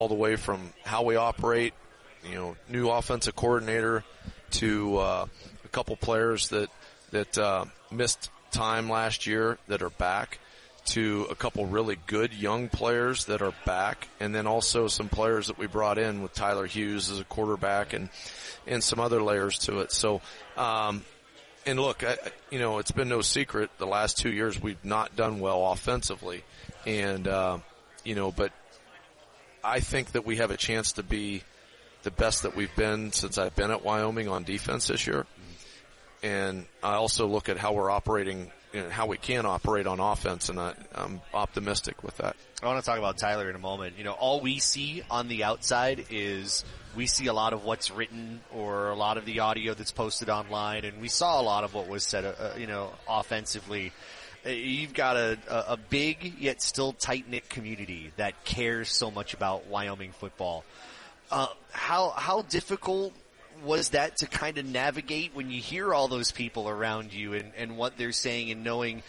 all the way from how we operate, new offensive coordinator to a couple players that missed time last year that are back, to a couple really good young players that are back, and then also some players that we brought in with Tyler Hughes as a quarterback and some other layers to it. So, and look, it's been no secret the last 2 years we've not done well offensively. And, but I think that we have a chance to be the best that we've been since I've been at Wyoming on defense this year. And I also look at how we're operating, how we can operate on offense, and I'm optimistic with that. I want to talk about Tyler in a moment. All we see on the outside is we see a lot of what's written or a lot of the audio that's posted online, and we saw a lot of what was said, offensively. You've got a big yet still tight-knit community that cares so much about Wyoming football. How difficult was that to kind of navigate when you hear all those people around you and what they're saying, and knowing,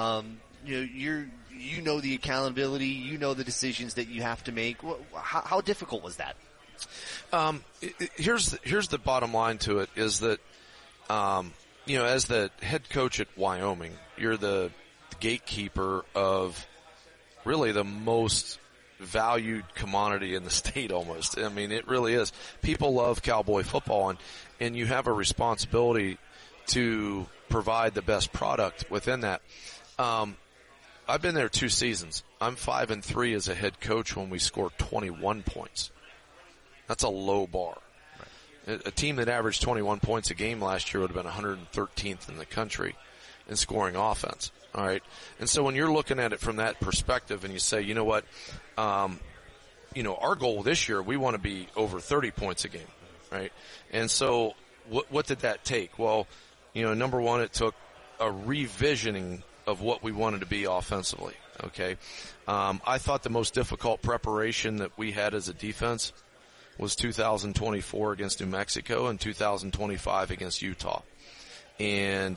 the accountability, the decisions that you have to make? How difficult was that? Here's the bottom line to it is that, as the head coach at Wyoming, you're the gatekeeper of really the most valued commodity in the state almost. I mean, it really is. People love Cowboy football, and you have a responsibility to provide the best product within that. I've been there 2 seasons. I'm 5-3 as a head coach when we score 21 points. That's a low bar. Right. A team that averaged 21 points a game last year would have been 113th in the country in scoring offense. All right. And so when you're looking at it from that perspective and you say, you know what, our goal this year, we want to be over 30 points a game. Right. And so what did that take? Well, number one, it took a revisioning of what we wanted to be offensively. Okay. I thought the most difficult preparation that we had as a defense was 2024 against New Mexico and 2025 against Utah. And,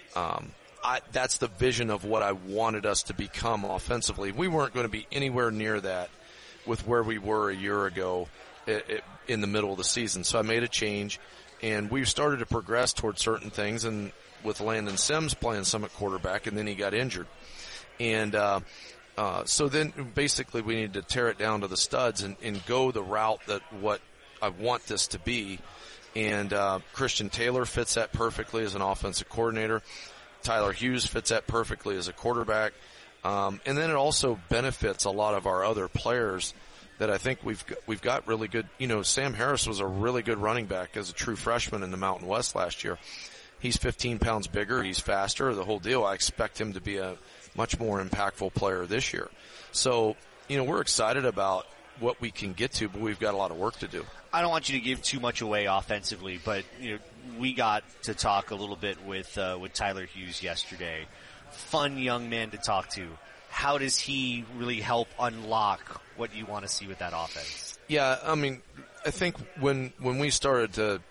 that's the vision of what I wanted us to become offensively. We weren't going to be anywhere near that with where we were a year ago in the middle of the season. So I made a change, and we started to progress towards certain things, and with Landon Sims playing some at quarterback, and then he got injured. And so then basically we needed to tear it down to the studs and go the route that what I want this to be. And Christian Taylor fits that perfectly as an offensive coordinator. Tyler Hughes fits that perfectly as a quarterback. And then it also benefits a lot of our other players that I think we've got really good. Sam Harris was a really good running back as a true freshman in the Mountain West last year. He's 15 pounds bigger. He's faster, the whole deal. I expect him to be a much more impactful player this year. So, we're excited about what we can get to, but we've got a lot of work to do. I don't want you to give too much away offensively, but we got to talk a little bit with Tyler Hughes yesterday. Fun young man to talk to. How does he really help unlock what you want to see with that offense? Yeah, I mean, I think when we started to,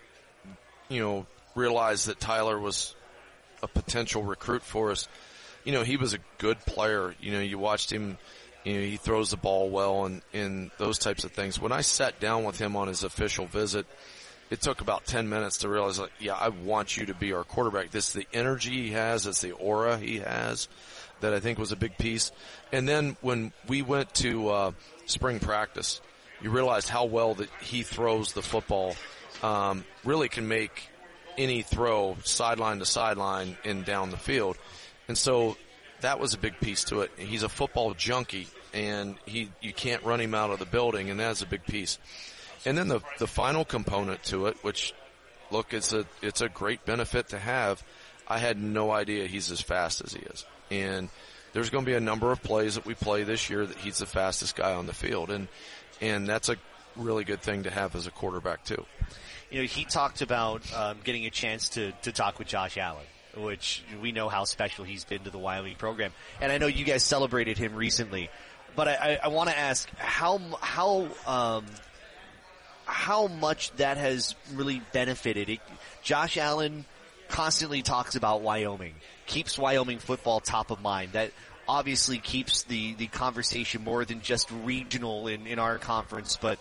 realize that Tyler was a potential recruit for us, he was a good player. You watched him. He throws the ball well and those types of things. When I sat down with him on his official visit, it took about 10 minutes to realize, I want you to be our quarterback. This is the energy he has. It's the aura he has that I think was a big piece. And then when we went to spring practice, you realized how well that he throws the football, really can make any throw sideline to sideline and down the field. And so that was a big piece to it. He's a football junkie, and you can't run him out of the building, and that's a big piece. And then the final component to it, which, look, it's a great benefit to have. I had no idea he's as fast as he is. And there's going to be a number of plays that we play this year that he's the fastest guy on the field. And that's a really good thing to have as a quarterback too. He talked about getting a chance to talk with Josh Allen, which we know how special he's been to the Wyoming program. And I know you guys celebrated him recently. But I want to ask how much that has really benefited. Josh Allen constantly talks about Wyoming, keeps Wyoming football top of mind. That obviously keeps the conversation more than just regional in our conference, but